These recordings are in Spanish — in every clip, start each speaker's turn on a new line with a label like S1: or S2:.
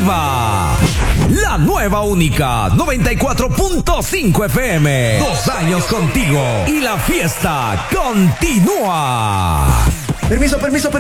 S1: activa. La nueva única 94.5 FM. 2 años contigo y la fiesta continúa. Permiso.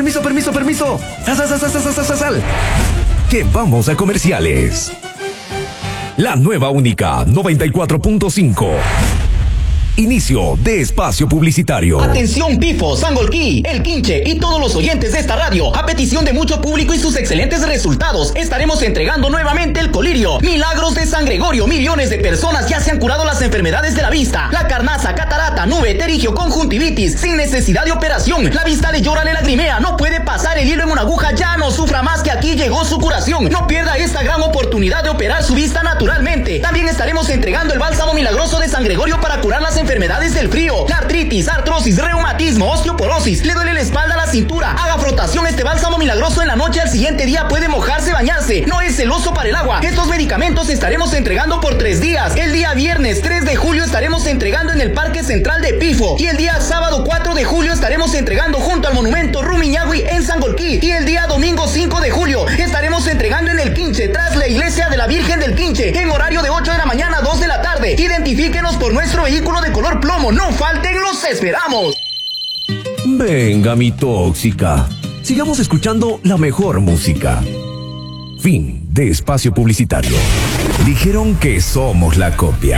S1: Sal. Que vamos a comerciales. La nueva única 94.5. Inicio de espacio publicitario.
S2: Atención Pifo, Sangolquí, El Quinche y todos los oyentes de esta radio. A petición de mucho público y sus excelentes resultados, estaremos entregando nuevamente el colirio. Milagros de San Gregorio. Millones de personas ya se han curado las enfermedades de la vista. La carnaza, catarata, nube, terigio, conjuntivitis, sin necesidad de operación. La vista le llora, le lagrimea, no puede pasar el hilo en una aguja, ya no sufra más, que aquí llegó su curación. No pierda esta gran oportunidad de operar su vista naturalmente. También estaremos entregando el bálsamo milagroso de San Gregorio para curar las enfermedades del frío, la artritis, artrosis, reumatismo, osteoporosis. Le duele la espalda, la cintura. Haga frotación este bálsamo milagroso en la noche. Al siguiente día puede mojarse, bañarse. No es celoso para el agua. Estos medicamentos estaremos entregando por 3 días. El día viernes 3 de julio estaremos entregando en el Parque Central de Pifo. Y el día sábado 4 de julio estaremos entregando junto al monumento Rumiñahui en Sangolquí. Y el día domingo 5 de julio estaremos entregando en El Quinche, tras la iglesia de la Virgen del Quinche, en horario de 8 de la mañana a 2 de la tarde. Identifíquenos por nuestro vehículo de color plomo. No falten, los esperamos.
S1: Venga, mi tóxica. Sigamos escuchando la mejor música. Fin de espacio publicitario. Dijeron que somos la copia.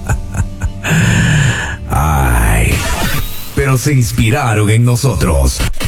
S1: Ay, pero se inspiraron en nosotros.